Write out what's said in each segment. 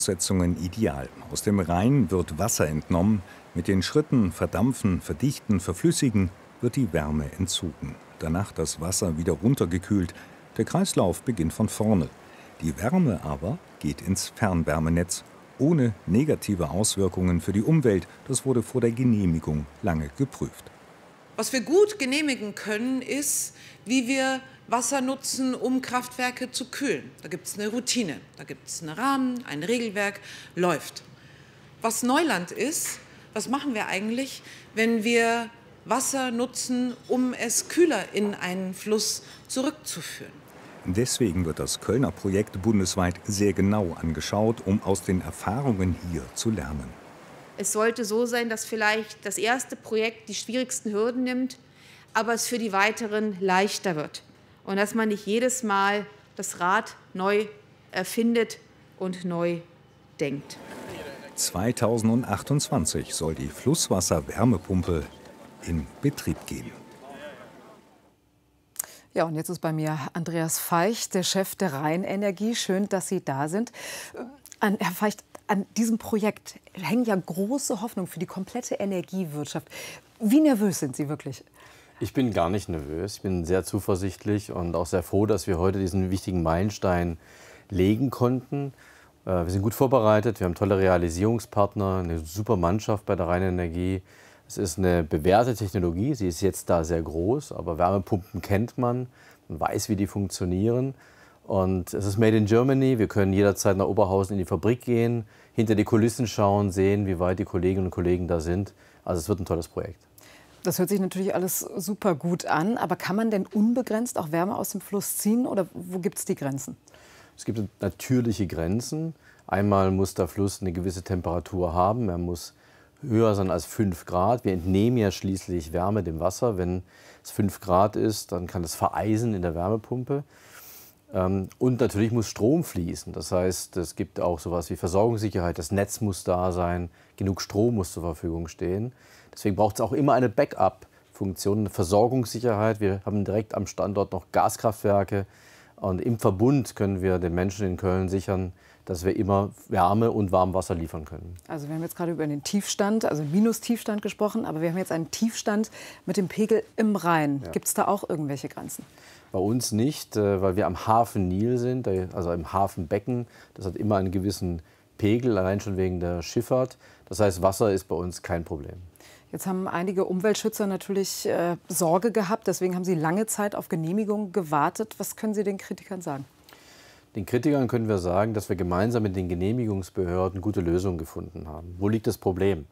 Voraussetzungen ideal. Aus dem Rhein wird Wasser entnommen. Mit den Schritten Verdampfen, Verdichten, Verflüssigen wird die Wärme entzogen. Danach das Wasser wieder runtergekühlt. Der Kreislauf beginnt von vorne. Die Wärme aber geht ins Fernwärmenetz. Ohne negative Auswirkungen für die Umwelt. Das wurde vor der Genehmigung lange geprüft. Was wir gut genehmigen können, ist, wie wir Wasser nutzen, um Kraftwerke zu kühlen. Da gibt es eine Routine, da gibt es einen Rahmen, ein Regelwerk, läuft. Was Neuland ist, was machen wir eigentlich, wenn wir Wasser nutzen, um es kühler in einen Fluss zurückzuführen? Deswegen wird das Kölner Projekt bundesweit sehr genau angeschaut, um aus den Erfahrungen hier zu lernen. Es sollte so sein, dass vielleicht das erste Projekt die schwierigsten Hürden nimmt, aber es für die weiteren leichter wird. Und dass man nicht jedes Mal das Rad neu erfindet und neu denkt. 2028 soll die Flusswasser-Wärmepumpe in Betrieb gehen. Ja, und jetzt ist bei mir Andreas Feicht, der Chef der Rheinenergie. Schön, dass Sie da sind. Herr Feicht, an diesem Projekt hängen ja große Hoffnungen für die komplette Energiewirtschaft. Wie nervös sind Sie wirklich? Ich bin gar nicht nervös. Ich bin sehr zuversichtlich und auch sehr froh, dass wir heute diesen wichtigen Meilenstein legen konnten. Wir sind gut vorbereitet, wir haben tolle Realisierungspartner, eine super Mannschaft bei der Rheinenergie. Es ist eine bewährte Technologie, sie ist jetzt da sehr groß, aber Wärmepumpen kennt man weiß, wie die funktionieren. Und es ist made in Germany, wir können jederzeit nach Oberhausen in die Fabrik gehen, hinter die Kulissen schauen, sehen, wie weit die Kolleginnen und Kollegen da sind. Also es wird ein tolles Projekt. Das hört sich natürlich alles super gut an, aber kann man denn unbegrenzt auch Wärme aus dem Fluss ziehen oder wo gibt es die Grenzen? Es gibt natürliche Grenzen. Einmal muss der Fluss eine gewisse Temperatur haben, er muss höher sein als 5 Grad. Wir entnehmen ja schließlich Wärme dem Wasser. Wenn es 5 Grad ist, dann kann es vereisen in der Wärmepumpe. Und natürlich muss Strom fließen. Das heißt, es gibt auch sowas wie Versorgungssicherheit. Das Netz muss da sein, genug Strom muss zur Verfügung stehen. Deswegen braucht es auch immer eine Backup-Funktion, eine Versorgungssicherheit. Wir haben direkt am Standort noch Gaskraftwerke. Und im Verbund können wir den Menschen in Köln sichern, dass wir immer Wärme und Warmwasser liefern können. Also wir haben jetzt gerade über den Tiefstand, also Minustiefstand gesprochen, aber wir haben jetzt einen Tiefstand mit dem Pegel im Rhein. Ja. Gibt es da auch irgendwelche Grenzen? Bei uns nicht, weil wir am Hafen Nil sind, also im Hafenbecken. Das hat immer einen gewissen Pegel, allein schon wegen der Schifffahrt. Das heißt, Wasser ist bei uns kein Problem. Jetzt haben einige Umweltschützer natürlich Sorge gehabt. Deswegen haben sie lange Zeit auf Genehmigung gewartet. Was können Sie den Kritikern sagen? Den Kritikern können wir sagen, dass wir gemeinsam mit den Genehmigungsbehörden gute Lösungen gefunden haben. Wo liegt das Problem?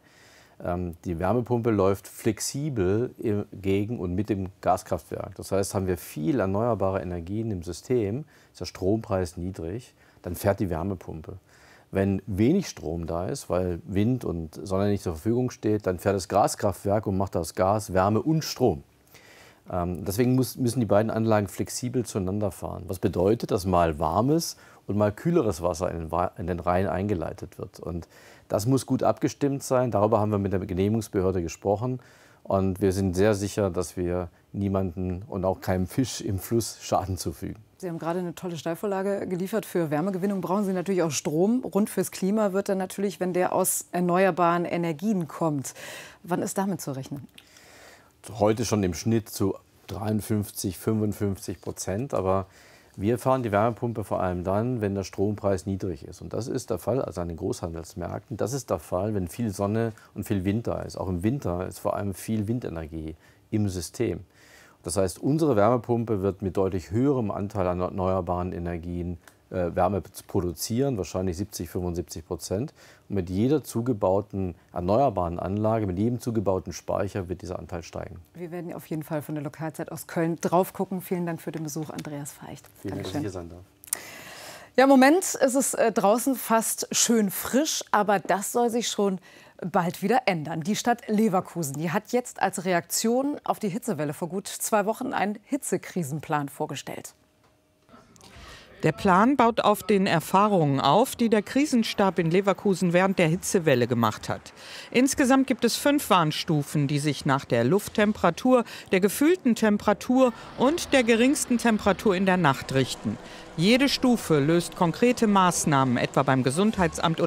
Die Wärmepumpe läuft flexibel gegen und mit dem Gaskraftwerk. Das heißt, haben wir viel erneuerbare Energien im System, ist der Strompreis niedrig, dann fährt die Wärmepumpe. Wenn wenig Strom da ist, weil Wind und Sonne nicht zur Verfügung steht, dann fährt das Gaskraftwerk und macht aus Gas Wärme und Strom. Deswegen müssen die beiden Anlagen flexibel zueinander fahren. Was bedeutet, dass mal warmes und mal kühleres Wasser in den Rhein eingeleitet wird. Und das muss gut abgestimmt sein. Darüber haben wir mit der Genehmigungsbehörde gesprochen. Und wir sind sehr sicher, dass wir niemanden und auch keinem Fisch im Fluss Schaden zufügen. Sie haben gerade eine tolle Steilvorlage geliefert. Für Wärmegewinnung brauchen Sie natürlich auch Strom. Rund fürs Klima wird dann natürlich, wenn der aus erneuerbaren Energien kommt. Wann ist damit zu rechnen? Heute schon im Schnitt zu 53–55%. Aber wir fahren die Wärmepumpe vor allem dann, wenn der Strompreis niedrig ist. Und das ist der Fall, also an den Großhandelsmärkten. Das ist der Fall, wenn viel Sonne und viel Wind da ist. Auch im Winter ist vor allem viel Windenergie im System. Das heißt, unsere Wärmepumpe wird mit deutlich höherem Anteil an erneuerbaren Energien Wärme produzieren, wahrscheinlich 70–75%. Und mit jeder zugebauten erneuerbaren Anlage, mit jedem zugebauten Speicher wird dieser Anteil steigen. Wir werden auf jeden Fall von der Lokalzeit aus Köln drauf gucken. Vielen Dank für den Besuch, Andreas Feicht. Vielen Dank, dass ich hier sein darf. Ja, im Moment ist es draußen fast schön frisch, aber das soll sich schon bald wieder ändern. Die Stadt Leverkusen, die hat jetzt als Reaktion auf die Hitzewelle vor gut 2 Wochen einen Hitzekrisenplan vorgestellt. Der Plan baut auf den Erfahrungen auf, die der Krisenstab in Leverkusen während der Hitzewelle gemacht hat. Insgesamt gibt es 5 Warnstufen, die sich nach der Lufttemperatur, der gefühlten Temperatur und der geringsten Temperatur in der Nacht richten. Jede Stufe löst konkrete Maßnahmen, etwa beim Gesundheitsamt oder